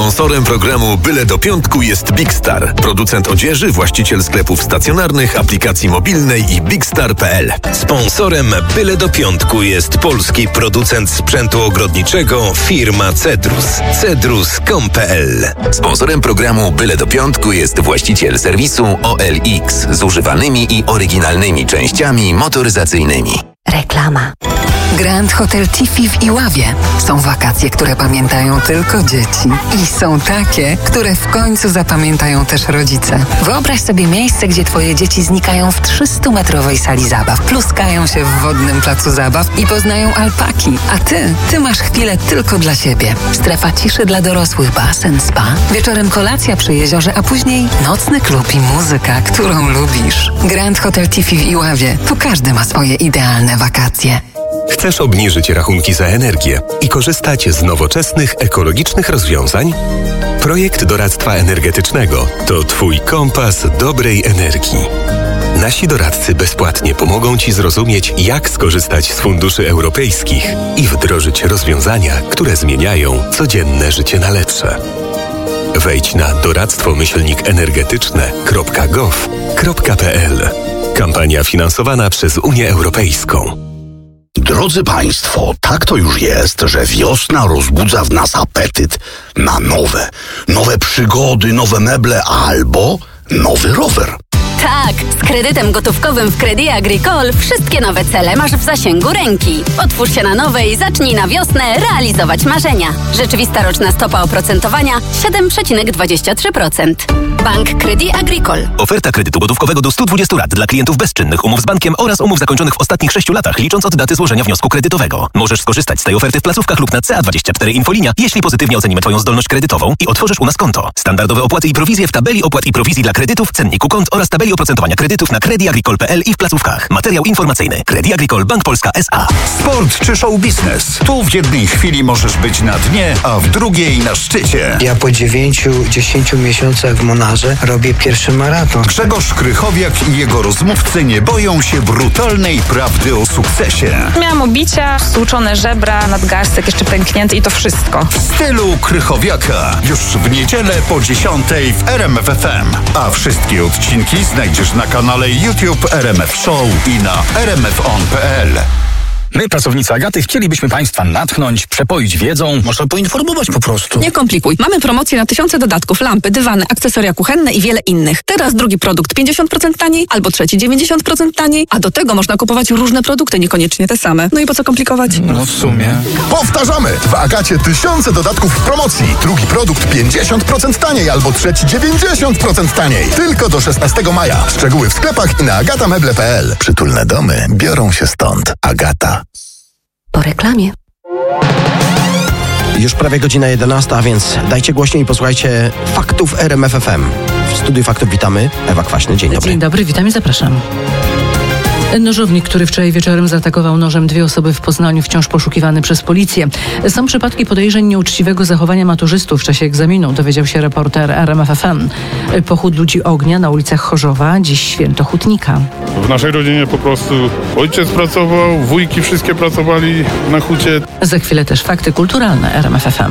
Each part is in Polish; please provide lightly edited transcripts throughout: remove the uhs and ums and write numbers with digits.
Sponsorem programu Byle do Piątku jest Big Star, producent odzieży, właściciel sklepów stacjonarnych, aplikacji mobilnej i bigstar.pl. Sponsorem Byle do Piątku jest polski producent sprzętu ogrodniczego firma Cedrus. Cedrus.com.pl. Sponsorem programu Byle do Piątku jest właściciel serwisu OLX z używanymi i oryginalnymi częściami motoryzacyjnymi. Reklama. Grand Hotel Tiffy w Iławie. Są wakacje, które pamiętają tylko dzieci. I są takie, które w końcu zapamiętają też rodzice. Wyobraź sobie miejsce, gdzie twoje dzieci znikają w 300-metrowej sali zabaw, pluskają się w wodnym placu zabaw i poznają alpaki. A ty masz chwilę tylko dla siebie. Strefa ciszy dla dorosłych, basen, spa. Wieczorem kolacja przy jeziorze, a później nocny klub i muzyka, którą lubisz. Grand Hotel Tiffy w Iławie. Tu każdy ma swoje idealne wakacje. Chcesz obniżyć rachunki za energię i korzystać z nowoczesnych, ekologicznych rozwiązań? Projekt doradztwa energetycznego to Twój kompas dobrej energii. Nasi doradcy bezpłatnie pomogą Ci zrozumieć, jak skorzystać z funduszy europejskich i wdrożyć rozwiązania, które zmieniają codzienne życie na lepsze. Wejdź na doradztwomyślnikenergetyczne.gov.pl. Kampania finansowana przez Unię Europejską. Drodzy Państwo, tak to już jest, że wiosna rozbudza w nas apetyt na nowe przygody, nowe meble albo nowy rower. Tak, z kredytem gotówkowym w Crédit Agricole wszystkie nowe cele masz w zasięgu ręki. Otwórz się na nowe i zacznij na wiosnę realizować marzenia. Rzeczywista roczna stopa oprocentowania 7,23%. Bank Crédit Agricole. Oferta kredytu gotówkowego do 120 lat dla klientów bezczynnych, umów z bankiem oraz umów zakończonych w ostatnich 6 latach, licząc od daty złożenia wniosku kredytowego. Możesz skorzystać z tej oferty w placówkach lub na CA24 Infolinia, jeśli pozytywnie ocenimy Twoją zdolność kredytową i otworzysz u nas konto. Standardowe opłaty i prowizje w tabeli opłat i prowizji dla kredytów, cenniku kont oraz tabeli oprocentowania kredytów na crediagricole.pl i w placówkach. Materiał informacyjny. Crédit Agricole Bank Polska S.A. Sport czy show biznes? Tu w jednej chwili możesz być na dnie, a w drugiej na szczycie. Ja po 9-10 miesiącach w Monarze robię pierwszy maraton. Grzegorz Krychowiak i jego rozmówcy nie boją się brutalnej prawdy o sukcesie. Miałam obicia, stłuczone żebra, nadgarstek jeszcze pęknięty i to wszystko. W stylu Krychowiaka. Już w niedzielę po 10 w RMF FM. A wszystkie odcinki znajdziesz na kanale YouTube RMF Show i na rmfon.pl. My, pracownicy Agaty, chcielibyśmy Państwa natchnąć, przepoić wiedzą. Można poinformować po prostu. Nie komplikuj. Mamy promocję na tysiące dodatków, lampy, dywany, akcesoria kuchenne i wiele innych. Teraz drugi produkt 50% taniej, albo trzeci 90% taniej, a do tego można kupować różne produkty, niekoniecznie te same. No i po co komplikować? No w sumie. Powtarzamy! W Agacie tysiące dodatków w promocji. Drugi produkt 50% taniej, albo trzeci 90% taniej. Tylko do 16 maja. Szczegóły w sklepach i na agatameble.pl. Przytulne domy biorą się stąd. Agata. Po reklamie. Już prawie godzina 11, a więc dajcie głośniej i posłuchajcie faktów RMF FM. W studiu faktów witamy Ewa Kwaśny. Dzień dobry. Dzień dobry, witam i zapraszam. Nożownik, który wczoraj wieczorem zaatakował nożem 2 osoby w Poznaniu, wciąż poszukiwany przez policję. Są przypadki podejrzeń nieuczciwego zachowania maturzystów w czasie egzaminu, dowiedział się reporter RMF FM. Pochód ludzi ognia na ulicach Chorzowa, dziś święto hutnika. W naszej rodzinie po prostu ojciec pracował, wujki wszystkie pracowali na hucie. Za chwilę też fakty kulturalne RMF FM.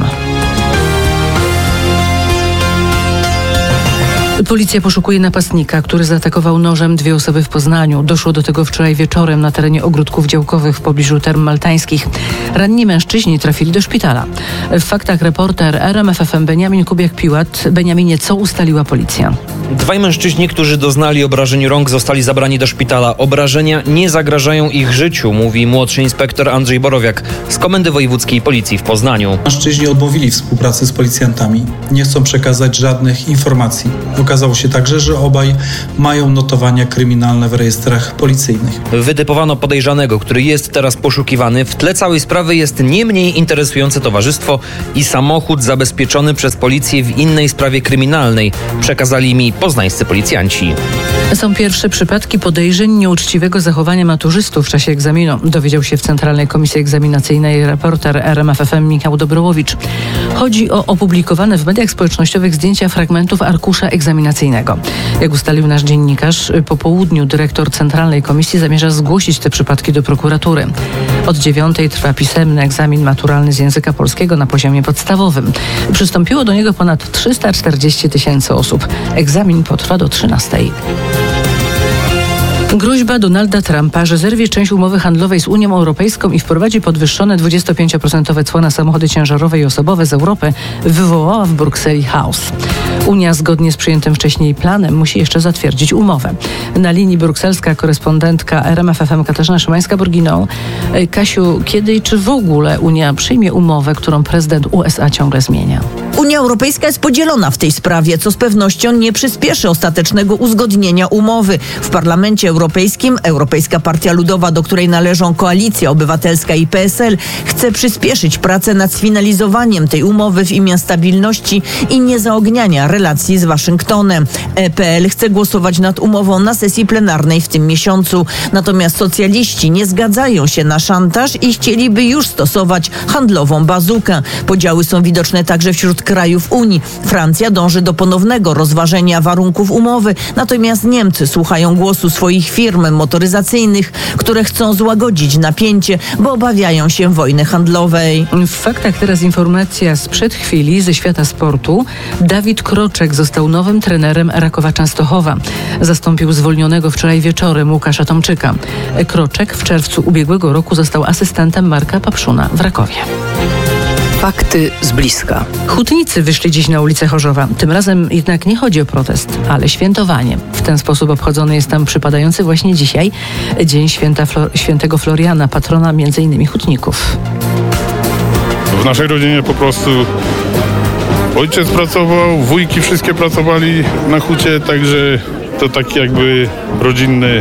Policja poszukuje napastnika, który zaatakował nożem 2 osoby w Poznaniu. Doszło do tego wczoraj wieczorem na terenie ogródków działkowych w pobliżu Term Maltańskich. Ranni mężczyźni trafili do szpitala. W faktach reporter RMF FM Beniamin Kubiak-Piłat. Beniaminie, co ustaliła policja? 2 mężczyźni, którzy doznali obrażeń rąk, zostali zabrani do szpitala. Obrażenia nie zagrażają ich życiu, mówi młodszy inspektor Andrzej Borowiak z Komendy Wojewódzkiej Policji w Poznaniu. Mężczyźni odmówili współpracy z policjantami. Nie chcą przekazać żadnych informacji. Okazało się także, że obaj mają notowania kryminalne w rejestrach policyjnych. Wytypowano podejrzanego, który jest teraz poszukiwany. W tle całej sprawy jest nie mniej interesujące towarzystwo i samochód zabezpieczony przez policję w innej sprawie kryminalnej, przekazali mi poznańscy policjanci. Są pierwsze przypadki podejrzeń nieuczciwego zachowania maturzystów w czasie egzaminu. Dowiedział się w Centralnej Komisji Egzaminacyjnej reporter RMFFM Michał Dobrołowicz. Chodzi o opublikowane w mediach społecznościowych zdjęcia fragmentów arkusza egzaminacyjnego. Jak ustalił nasz dziennikarz, po południu dyrektor Centralnej Komisji zamierza zgłosić te przypadki do prokuratury. Od 9:00 trwa pisemny egzamin maturalny z języka polskiego na poziomie podstawowym. Przystąpiło do niego ponad 340 000 osób. Egzamin potrwa do 13:00. Groźba Donalda Trumpa, że zerwie część umowy handlowej z Unią Europejską i wprowadzi podwyższone 25% cło na samochody ciężarowe i osobowe z Europy, wywołała w Brukseli chaos. Unia zgodnie z przyjętym wcześniej planem musi jeszcze zatwierdzić umowę. Na linii brukselska korespondentka RMFFM Katarzyna Szymańska-Borginą. Kasiu, kiedy i czy w ogóle Unia przyjmie umowę, którą prezydent USA ciągle zmienia? Unia Europejska jest podzielona w tej sprawie, co z pewnością nie przyspieszy ostatecznego uzgodnienia umowy. W Parlamencie Europejskim Europejska Partia Ludowa, do której należą Koalicja Obywatelska i PSL, chce przyspieszyć pracę nad sfinalizowaniem tej umowy w imię stabilności i niezaogniania relacji z Waszyngtonem. EPL chce głosować nad umową na sesji plenarnej w tym miesiącu. Natomiast socjaliści nie zgadzają się na szantaż i chcieliby już stosować handlową bazukę. Podziały są widoczne także wśród krajów Unii. Francja dąży do ponownego rozważenia warunków umowy, natomiast Niemcy słuchają głosu swoich firm motoryzacyjnych, które chcą złagodzić napięcie, bo obawiają się wojny handlowej. W faktach teraz informacja sprzed chwili ze świata sportu. Dawid Kroczek został nowym trenerem Rakowa Częstochowa. Zastąpił zwolnionego wczoraj wieczorem Łukasza Tomczyka. Kroczek w czerwcu ubiegłego roku został asystentem Marka Papszuna w Rakowie. Fakty z bliska. Hutnicy wyszli dziś na ulicę Chorzowa. Tym razem jednak nie chodzi o protest, ale świętowanie. W ten sposób obchodzony jest tam przypadający właśnie dzisiaj Dzień Świętego Floriana, patrona m.in. hutników. W naszej rodzinie po prostu ojciec pracował, wujki wszystkie pracowali na hucie, także to taki jakby rodzinny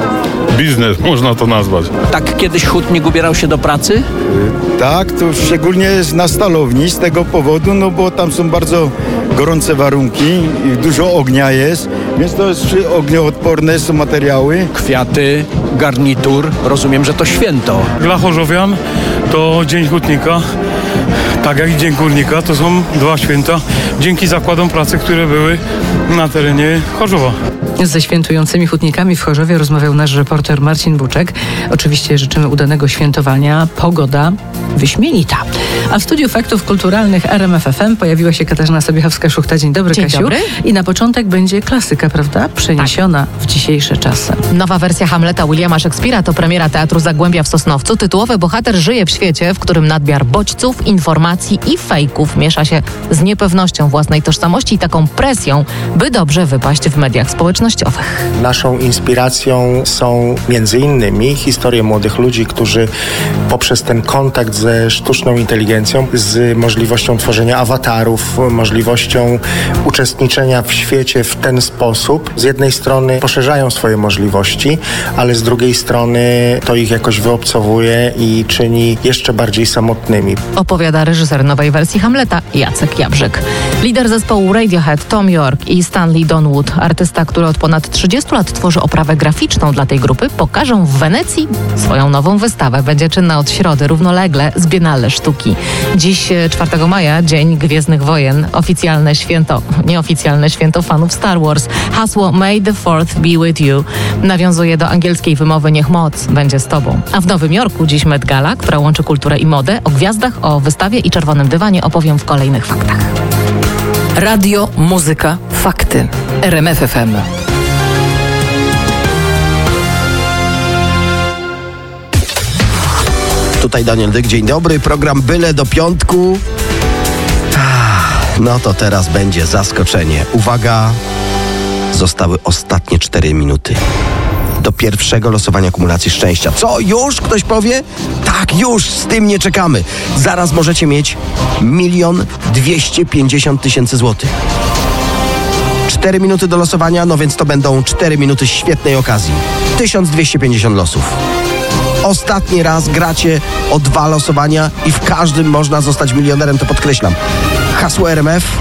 biznes, można to nazwać. Tak kiedyś hutnik ubierał się do pracy? Tak, to szczególnie na stalowni z tego powodu, no bo tam są bardzo gorące warunki i dużo ognia jest, więc to jest ognioodporne są materiały. Kwiaty, garnitur, rozumiem, że to święto. Dla chorzowian to Dzień Hutnika, tak jak i Dzień Górnika, to są dwa święta dzięki zakładom pracy, które były na terenie Chorzowa. Ze świętującymi hutnikami w Chorzowie rozmawiał nasz reporter Marcin Buczek. Oczywiście życzymy udanego świętowania. Pogoda wyśmienita. A w studiu faktów kulturalnych RMFFM pojawiła się Katarzyna Sobiechowska-Szuchta. Dzień dobry, Dzień Kasiu. Dobry. I na początek będzie klasyka, prawda? Przeniesiona w dzisiejsze czasy. Nowa wersja Hamleta Williama Szekspira to premiera Teatru Zagłębia w Sosnowcu. Tytułowy bohater żyje w świecie, w którym nadmiar bodźców, informacji i fejków miesza się z niepewnością własnej tożsamości i taką presją, by dobrze wypaść w mediach społecznościowych. Naszą inspiracją są między innymi historie młodych ludzi, którzy poprzez ten kontakt ze sztuczną inteligencją, z możliwością tworzenia awatarów, możliwością uczestniczenia w świecie w ten sposób, z jednej strony poszerzają swoje możliwości, ale z drugiej strony to ich jakoś wyobcowuje i czyni jeszcze bardziej samotnymi. Opowiada reżyser nowej wersji Hamleta Jacek Jabrzyk. Lider zespołu Radiohead Tom York i Stanley Donwood, artysta, który od ponad 30 lat tworzy oprawę graficzną dla tej grupy, pokażą w Wenecji swoją nową wystawę. Będzie czynna od środy równolegle z Biennale Sztuki. Dziś 4 maja, Dzień Gwiezdnych Wojen. Oficjalne święto, nieoficjalne święto fanów Star Wars. Hasło May the Fourth be with you nawiązuje do angielskiej wymowy Niech moc będzie z tobą. A w Nowym Jorku dziś Met Gala, która łączy kulturę i modę. O gwiazdach, o wystawie i czerwonym dywanie opowiem w kolejnych faktach. Radio, muzyka, fakty. RMFFM. Tutaj Daniel Dyk, dzień dobry, program Byle do piątku. No to teraz będzie zaskoczenie. Uwaga, zostały ostatnie 4 minuty do pierwszego losowania kumulacji szczęścia. Co, już? Ktoś powie? Tak, już, z tym nie czekamy. Zaraz możecie mieć 1 250 000 złotych. 4 minuty do losowania, no więc to będą 4 minuty świetnej okazji. 1250 losów. Ostatni raz gracie o 2 losowania i w każdym można zostać milionerem, to podkreślam. Hasło RMF